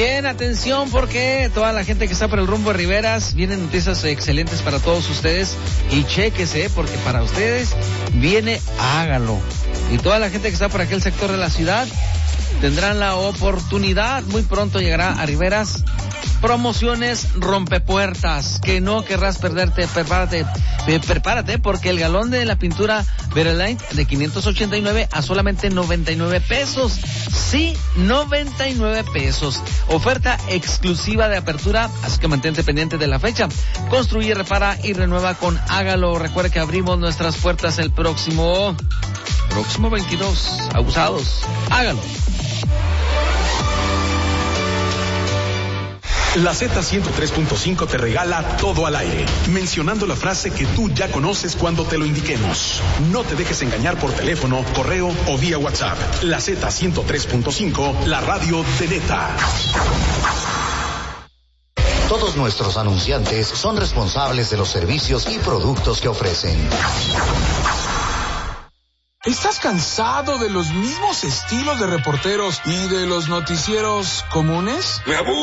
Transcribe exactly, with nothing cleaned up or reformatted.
Bien, atención, porque toda la gente que está por el rumbo de Riveras, vienen noticias excelentes para todos ustedes. Y chéquese, porque para ustedes viene Hágalo. Y toda la gente que está por aquel sector de la ciudad tendrán la oportunidad. Muy pronto llegará a Riveras promociones rompepuertas que no querrás perderte. Prepárate, eh, prepárate, porque el galón de la pintura Verelight de quinientos ochenta y nueve a solamente noventa y nueve pesos. Sí, noventa y nueve pesos. Oferta exclusiva de apertura, así que mantente pendiente de la fecha. Construye, repara y renueva con Hágalo. Recuerda que abrimos nuestras puertas el próximo, próximo veintidós. Abusados. Hágalo. La Z ciento tres punto cinco te regala todo al aire, mencionando la frase que tú ya conoces cuando te lo indiquemos. No te dejes engañar por teléfono, correo o vía WhatsApp. La Z ciento tres punto cinco, la radio de neta. Todos nuestros anunciantes son responsables de los servicios y productos que ofrecen. ¿Estás cansado de los mismos estilos de reporteros y de los noticieros comunes? Me aburro.